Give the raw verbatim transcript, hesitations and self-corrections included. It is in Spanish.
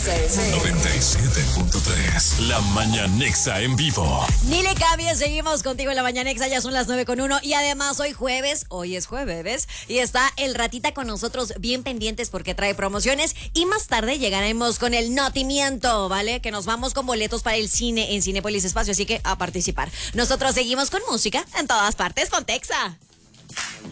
seis. noventa y siete punto tres. La Mañanexa en vivo. Ni le cambies, seguimos contigo en la Mañanexa, ya son las nueve con uno. Y además hoy jueves, hoy es jueves, y está el Ratita con nosotros bien pendientes porque trae promociones. Y más tarde llegaremos con el notimiento, ¿vale? Que nos vamos con boletos para el cine en Cinépolis Espacio, así que a participar. Nosotros seguimos con música en todas partes con Texa.